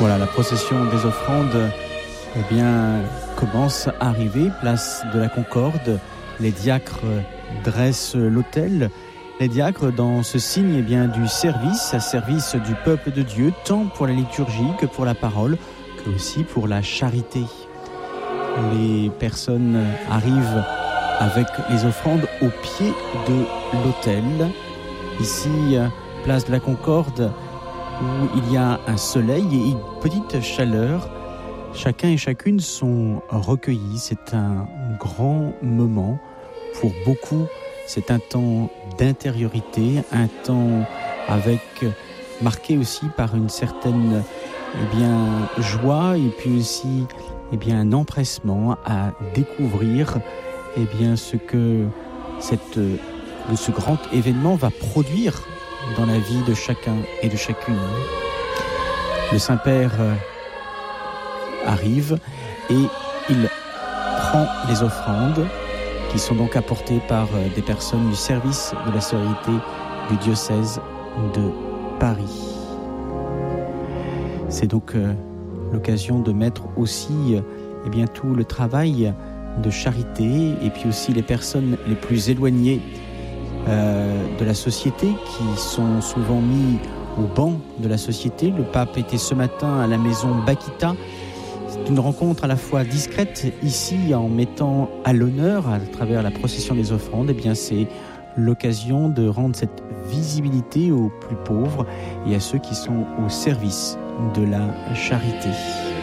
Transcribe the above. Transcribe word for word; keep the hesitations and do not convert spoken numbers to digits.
Voilà, la procession des offrandes eh bien, commence à arriver, place de la Concorde. Les diacres dressent l'autel. Les diacres, dans ce signe eh bien, du service, à service du peuple de Dieu, tant pour la liturgie que pour la parole, que aussi pour la charité. Les personnes arrivent avec les offrandes au pied de l'autel. Ici, place de la Concorde, où il y a un soleil et une petite chaleur. Chacun et chacune sont recueillis. C'est un grand moment. Pour beaucoup, c'est un temps d'intériorité, un temps avec, marqué aussi par une certaine eh bien, joie et puis aussi eh bien, un empressement à découvrir eh bien, ce que cette, ce grand événement va produire dans la vie de chacun et de chacune. Le Saint-Père arrive et il prend les offrandes qui sont donc apportées par des personnes du service de la sororité du diocèse de Paris. C'est donc euh, l'occasion de mettre aussi eh bien, tout le travail de charité et puis aussi les personnes les plus éloignées euh, de la société qui sont souvent mis au banc de la société. Le pape était ce matin à la maison Bakita. C'est une rencontre à la fois discrète ici en mettant à l'honneur à travers la procession des offrandes. Eh bien, c'est l'occasion de rendre cette visibilité aux plus pauvres et à ceux qui sont au service de la charité.